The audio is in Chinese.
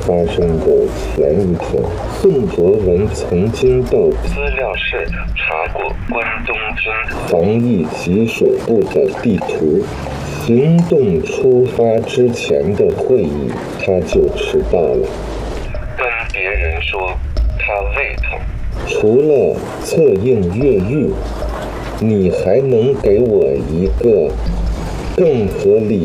发生的前一天，宋博文曾经到资料室查过关东军防疫集水部的地图。行动出发之前的会议，他就迟到了。跟别人说他胃疼。除了策应越狱，你还能给我一个更合理